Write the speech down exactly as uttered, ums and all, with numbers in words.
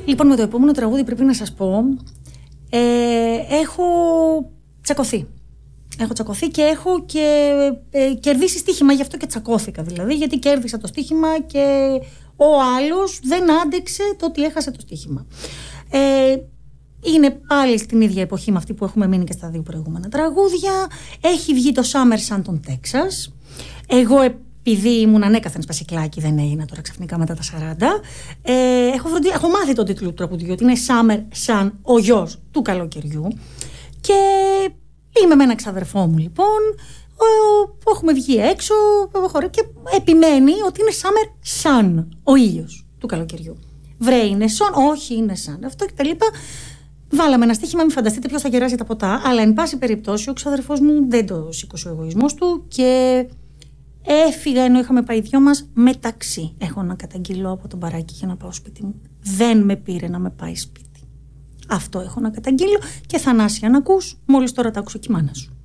Λοιπόν, με το επόμενο τραγούδι πρέπει να σας πω, ε, έχω τσακωθεί. Έχω τσακωθεί και έχω και ε, κερδίσει στοίχημα, γι' αυτό και τσακώθηκα δηλαδή, γιατί κέρδισα το στοίχημα και ο άλλος δεν άντεξε το ότι έχασε το στοίχημα. Ε, είναι πάλι στην ίδια εποχή με αυτή που έχουμε μείνει και στα δύο προηγούμενα τραγούδια. Έχει βγει το Summer Sun των Texas. Εγώ επειδή ήμουν ανέκαθεν σπασικλάκι, δεν έγινα τώρα ξαφνικά μετά τα σαράντα, ε, έχω, βροντι... έχω μάθει τον τίτλο του τραγουδιού, ότι είναι Summer Sun, ο γιος του καλοκαιριού. Και είμαι με ένα ξαδερφό μου λοιπόν, που έχουμε βγει έξω και επιμένει ότι είναι Summer Sun, ο ήλιος του καλοκαιριού. Βρε, είναι Sun, όχι είναι Sun, αυτό και τα λοιπά. Βάλαμε ένα στοίχημα, μην φανταστείτε ποιος θα κεράσει τα ποτά, αλλά εν πάση περιπτώσει ο ξαδερφός μου δεν το σήκωσε ο εγωισμός του και έφυγα ενώ είχαμε πάει δυο μας μεταξύ. Έχω να καταγγείλω από τον μπαράκι για να πάω σπίτι μου. Δεν με πήρε να με πάει σπίτι. Αυτό έχω να καταγγείλω και Θανάση, αν ακούς, μόλις τώρα τα άκουσα και η μάνα σου.